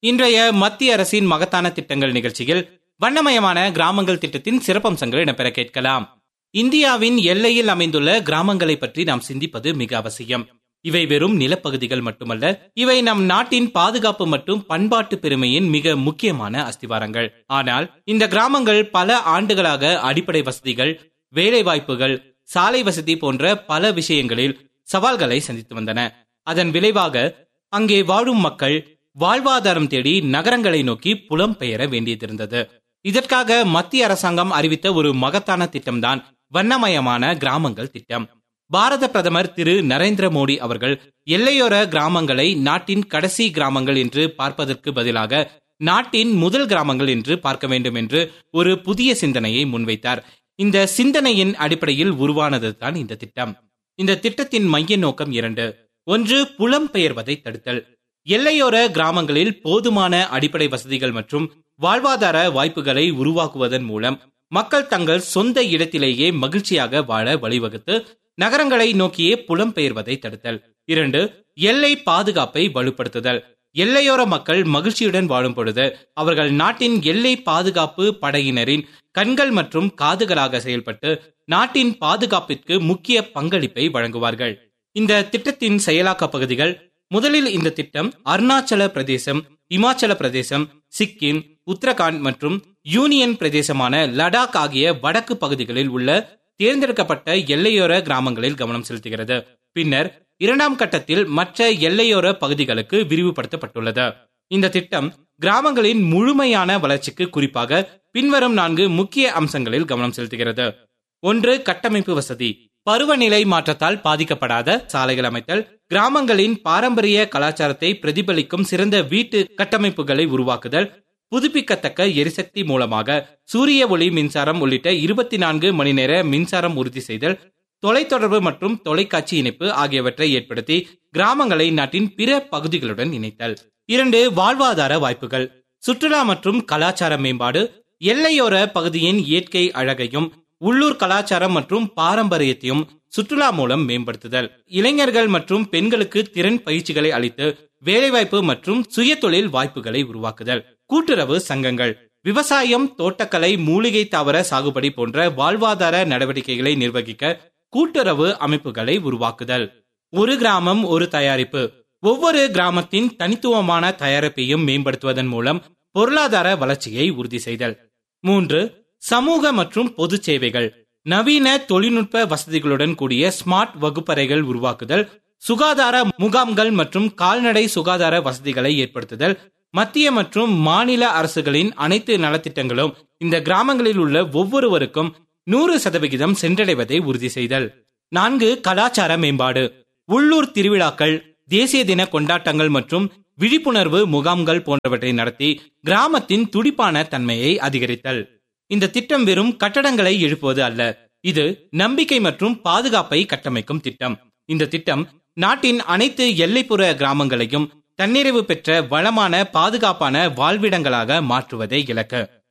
இன்றைய மத்திய அரசின் மகத்தான திட்டங்கள் நிகழ்ச்சியில் வண்ணமயமான கிராமங்கள் திட்டத்தின் சிறப்பம்சங்கள் இடம்பெற கேட்கலாம். இந்தியாவின் எல்லையில் அமைந்துள்ள கிராமங்களை பற்றி நாம் சிந்திப்பது மிக அவசியம். இவை வெறும் நிலப்பகுதிகள் மட்டுமல்ல, இவை நம் நாட்டின் பாதுகாப்பு மற்றும் பண்பாட்டு பெருமையின் மிக முக்கியமான அஸ்திவாரங்கள். ஆனால் இந்த கிராமங்கள் பல ஆண்டுகளாக அடிப்படை வசதிகள், வேலை வாய்ப்புகள், சாலை வசதி போன்ற பல விஷயங்களில் சவால்களை சந்தித்து வந்தன. அதன் விளைவாக அங்கே வாழும் மக்கள் வாழ்வாதாரம் தேடி நகரங்களை நோக்கி புலம்பெயர வேண்டியதிருந்தது. இதற்காக மத்திய அரசாங்கம் அறிவித்த ஒரு மகத்தான திட்டம்தான் வண்ணமயமான கிராமங்கள் திட்டம். பாரத பிரதமர் திரு நரேந்திர மோடி அவர்கள் எல்லையோர கிராமங்களை நாட்டின் கடைசி கிராமங்கள் என்று பார்ப்பதற்கு பதிலாக நாட்டின் முதல் கிராமங்கள் என்று பார்க்க வேண்டும் என்று ஒரு புதிய சிந்தனையை முன்வைத்தார். இந்த சிந்தனையின் அடிப்படையில் உருவானதுதான் இந்த திட்டம். இந்த திட்டத்தின் மைய நோக்கம் 2. 1. புலம்பெயர்வதை தடுத்தல். எல்லையோர கிராமங்களில் போதுமான அடிப்படை வசதிகள் மற்றும் வாழ்வாதார வாய்ப்புகளை உருவாக்குவதன் மூலம் மக்கள் தங்கள் சொந்த இடத்திலேயே மகிழ்ச்சியாக வாழ வழிவகுத்து நகரங்களை நோக்கியே புலம்பெயர்வதை தடுத்தல். 2. எல்லை பாதுகாப்பை வலுப்படுத்துதல். எல்லையோர மக்கள் மகிழ்ச்சியுடன் வாழும் பொழுது அவர்கள் நாட்டின் எல்லை பாதுகாப்பு படையினரின் கண்கள் மற்றும் காதுகளாக செயல்பட்டு நாட்டின் பாதுகாப்பிற்கு முக்கிய பங்களிப்பை வழங்குவார்கள். இந்த திட்டத்தின் செயலாக்க பகுதிகள். முதலில் இந்த திட்டம் அருணாச்சல பிரதேசம், இமாச்சல பிரதேசம், சிக்கிம், உத்தரகாண்ட் மற்றும் யூனியன் பிரதேசமான லடாக் ஆகிய வடக்கு பகுதிகளில் உள்ள தேர்ந்தெடுக்கப்பட்ட எல்லையோர கிராமங்களில் கவனம் செலுத்துகிறது. பின்னர் 2ஆம் கட்டத்தில் மற்ற எல்லையோர பகுதிகளுக்கு விரிவுபடுத்தப்பட்டுள்ளது. இந்த திட்டம் கிராமங்களின் முழுமையான வளர்ச்சிக்கு குறிப்பாக பின்வரும் 4 முக்கிய அம்சங்களில் கவனம் செலுத்துகிறது. 1. கட்டமைப்பு வசதி. பருவநிலை மாற்றத்தால் பாதிக்கப்படாத சாலைகள் அமைத்தல், கிராமங்களின் பாரம்பரிய கலாச்சாரத்தை பிரதிபலிக்கும் சிறந்த வீட்டு கட்டமைப்புகளை உருவாக்குதல், புதுப்பிக்கத்தக்க எரிசக்தி மூலமாக சூரிய ஒளி மின்சாரம் உள்ளிட்ட 24 மணி நேர மின்சாரம் உறுதி செய்தல், தொலைத்தொடர்பு மற்றும் தொலைக்காட்சி இணைப்பு ஆகியவற்றை ஏற்படுத்தி கிராமங்களை நாட்டின் பிற பகுதிகளுடன் இணைத்தல். 2. வாழ்வாதார வாய்ப்புகள். சுற்றுலா மற்றும் கலாச்சார மேம்பாடு. எல்லையோர பகுதியின் இயற்கை அழகையும் உள்ளூர் கலாச்சாரம் மற்றும் பாரம்பரியத்தையும் சுற்றுலா மூலம் மேம்படுத்துதல். இளைஞர்கள் மற்றும் பெண்களுக்கு திறன் பயிற்சிகளை அளித்து வேலைவாய்ப்பு மற்றும் சுய தொழில் வாய்ப்புகளை உருவாக்குதல். கூட்டுறவு சங்கங்கள். விவசாயம், தோட்டக்கலை, மூலிகை தாவர சாகுபடி போன்ற வாழ்வாதார நடவடிக்கைகளை நிர்வகிக்க கூட்டுறவு அமைப்புகளை உருவாக்குதல். ஒரு கிராமம் ஒரு தயாரிப்பு. ஒவ்வொரு கிராமத்தின் தனித்துவமான தயாரிப்பையும் மேம்படுத்துவதன் மூலம் பொருளாதார வளர்ச்சியை உறுதி செய்தல். 3. சமூக மற்றும் பொது சேவைகள். நவீன தொழில்நுட்ப வசதிகளுடன் கூடிய ஸ்மார்ட் வகுப்பறைகள் உருவாக்குதல், சுகாதார முகாம்கள் மற்றும் கால்நடை சுகாதார வசதிகளை ஏற்படுத்துதல். மத்திய மற்றும் மாநில அரசுகளின் அனைத்து நலத்திட்டங்களும் இந்த கிராமங்களில் உள்ள ஒவ்வொருவருக்கும் 100% சென்றடைவதை உறுதி செய்தல். 4. கலாச்சார மேம்பாடு. உள்ளூர் திருவிழாக்கள், தேசிய தின கொண்டாட்டங்கள் மற்றும் விழிப்புணர்வு முகாம்கள் போன்றவற்றை நடத்தி கிராமத்தின் துடிப்பான தன்மையை அதிகரித்தல். இந்த திட்டம் வெறும் கட்டடங்களை எழுப்புவது அல்ல, இது நம்பிக்கை மற்றும் பாதுகாப்பை கட்டமைக்கும் திட்டம். இந்த திட்டம் நாட்டின் அனைத்து எல்லைப்புற கிராமங்களையும் தன்னிறைவு பெற்ற வளமான பாதுகாப்பான வாழ்விடங்களாக மாற்றுவதே இலக்கு.